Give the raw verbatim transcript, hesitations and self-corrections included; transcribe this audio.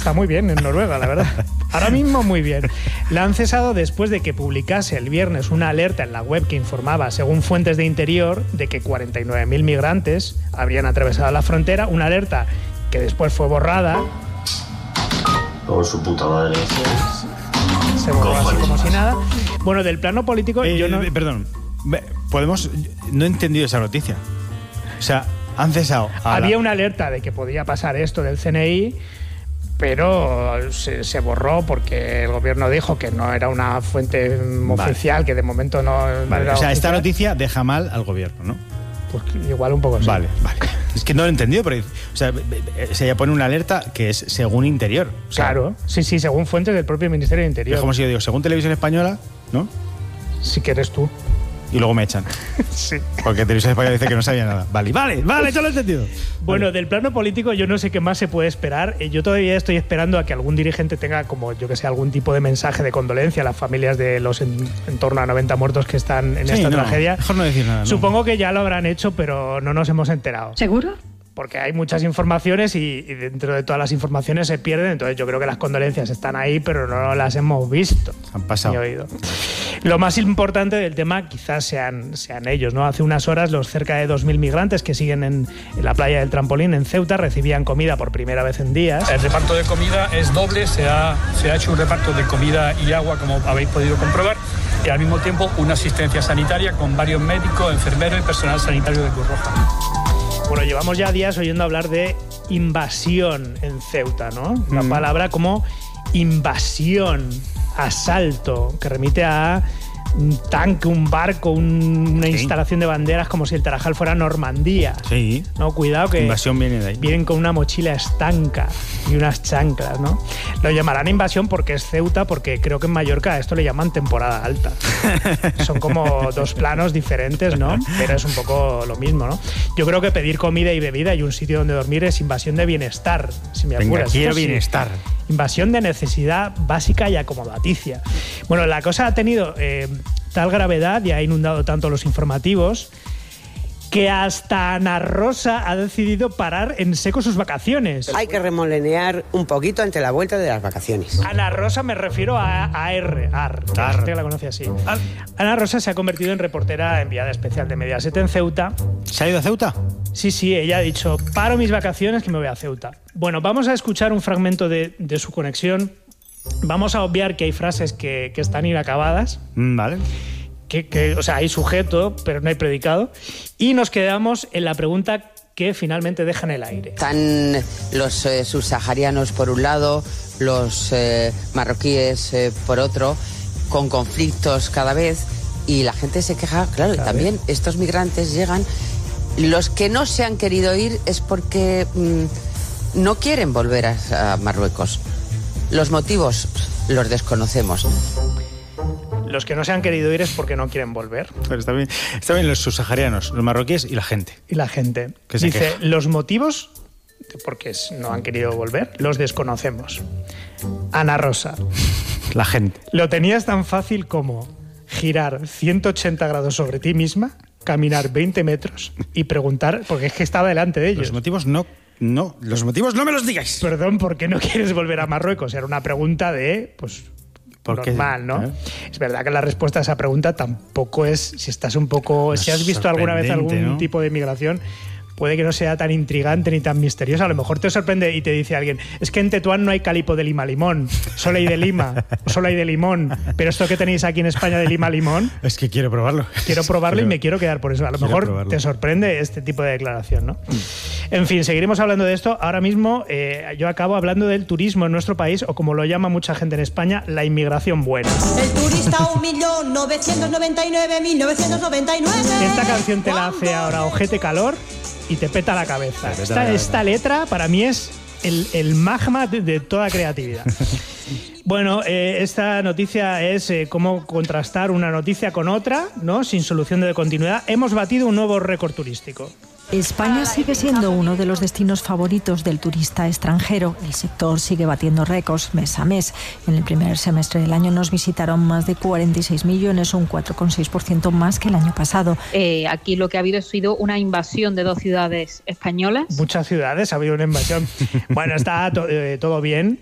está muy bien en Noruega, la verdad. Ahora mismo muy bien. La han cesado después de que publicase el viernes una alerta en la web que informaba, según fuentes de Interior, de que cuarenta y nueve mil migrantes habrían atravesado la frontera. Una alerta que después fue borrada. Por su puta madre. Se borró así como si nada. Bueno, del plano político... Eh, yo no... Perdón, podemos... No he entendido esa noticia. O sea, han cesado... Había la... una alerta de que podía pasar esto del C N I, pero se, se borró porque el gobierno dijo que no era una fuente vale. oficial, que de momento no, vale. no era O sea, oficial. esta noticia deja mal al gobierno, ¿no? Pues igual un poco así. Vale, vale. Es que no lo he entendido, pero o sea, se ya pone una alerta que es según Interior. O sea, claro, sí, sí, según fuentes del propio Ministerio de Interior. Es como si yo digo, según Televisión Española, ¿no? Si que eres tú. Y luego me echan. Sí. Porque Televisión Española dice que no sabía nada. Vale, vale, vale, ya lo he entendido. Bueno, vale. Del plano político yo no sé qué más se puede esperar. Yo todavía estoy esperando a que algún dirigente tenga, como yo que sé, algún tipo de mensaje de condolencia a las familias de los en, en torno a noventa muertos que están en sí, esta no, tragedia. Mejor no decir nada. ¿no? Supongo que ya lo habrán hecho, pero no nos hemos enterado. ¿Seguro? Porque hay muchas informaciones y, y dentro de todas las informaciones se pierden, entonces yo creo que las condolencias están ahí, pero no las hemos visto. Han pasado. Ni oído. Lo más importante del tema quizás sean, sean ellos, ¿no? Hace unas horas los cerca de dos mil migrantes que siguen en, en la playa del Trampolín en Ceuta recibían comida por primera vez en días. El reparto de comida es doble, se ha, se ha hecho un reparto de comida y agua, como habéis podido comprobar, y al mismo tiempo una asistencia sanitaria con varios médicos, enfermeros y personal sanitario de Cruz Roja. Bueno, llevamos ya días oyendo hablar de invasión en Ceuta, ¿no? Una mm. palabra como invasión, asalto, que remite a un tanque, un barco, un, una sí. instalación de banderas como si el Tarajal fuera Normandía. Sí. No, cuidado que invasión viene de ahí. Vienen con una mochila estanca y unas chanclas, ¿no? Lo llamarán invasión porque es Ceuta, porque creo que en Mallorca a esto le llaman temporada alta. Son como dos planos diferentes, ¿no? Pero es un poco lo mismo, ¿no? Yo creo que pedir comida y bebida y un sitio donde dormir es invasión de bienestar, si me apuras. Venga, quiero sí. bienestar. Invasión de necesidad básica y acomodaticia. Bueno, la cosa ha tenido eh, tal gravedad y ha inundado tanto los informativos que hasta Ana Rosa ha decidido parar en seco sus vacaciones. Hay que remolinear un poquito ante la vuelta de las vacaciones. Ana Rosa me refiero a, a R, Ar, que la gente la conoce así. Ar. Ana Rosa se ha convertido en reportera enviada especial de Mediaset en Ceuta. ¿Se ha ido a Ceuta? Sí, sí, ella ha dicho, paro mis vacaciones que me voy a Ceuta. Bueno, vamos a escuchar un fragmento de, de su conexión. Vamos a obviar que hay frases que, que están inacabadas. Mm, vale. Que, que, o sea, hay sujeto, pero no hay predicado. Y nos quedamos en la pregunta que finalmente deja en el aire. Están los eh, subsaharianos por un lado, los eh, marroquíes eh, por otro, con conflictos cada vez, y la gente se queja, claro, cada también vez. Estos migrantes llegan. Los que no se han querido ir es porque mmm, no quieren volver a, a Marruecos. Los motivos los desconocemos. Los que no se han querido ir es porque no quieren volver. Pero está bien, está bien los subsaharianos, los marroquíes y la gente. Y la gente. Que se dice, queja. Los motivos de por qué no han querido volver los desconocemos. Ana Rosa. La gente. Lo tenías tan fácil como girar ciento ochenta grados sobre ti misma, caminar veinte metros y preguntar, porque es que estaba delante de ellos. Los motivos no... No, los motivos no me los digáis. Perdón, ¿por qué no quieres volver a Marruecos? Era una pregunta de, pues... normal, ¿no? ¿Eh? Es verdad que la respuesta a esa pregunta tampoco es, si estás un poco, si has visto alguna vez algún ¿no? tipo de migración, puede que no sea tan intrigante ni tan misteriosa. A lo mejor te sorprende y te dice alguien, es que en Tetuán no hay calipo de lima limón, solo hay de lima, solo hay de limón. Pero esto que tenéis aquí en España de lima limón, es que quiero probarlo. Quiero probarlo quiero, y me quiero quedar por eso. A lo mejor probarlo. Te sorprende este tipo de declaración, ¿no? En fin, seguiremos hablando de esto. Ahora mismo eh, yo acabo hablando del turismo en nuestro país, o como lo llama mucha gente en España, la inmigración buena. El turista un millón novecientos noventa y nueve mil novecientos noventa y nueve. Esta canción te la hace ahora Ojete Calor y te peta la cabeza. Peta esta, la cabeza. Esta letra para mí es el, el magma de, de toda creatividad. Bueno, eh, esta noticia es eh, cómo contrastar una noticia con otra, ¿no? Sin solución de continuidad. Hemos batido un nuevo récord turístico. España sigue siendo uno de los destinos favoritos del turista extranjero. El sector sigue batiendo récords mes a mes. En el primer semestre del año nos visitaron más de cuarenta y seis millones, un cuatro coma seis por ciento más que el año pasado. Eh, aquí lo que ha habido ha sido una invasión de dos ciudades españolas. Muchas ciudades, ha habido una invasión. Bueno, está to- eh, todo bien.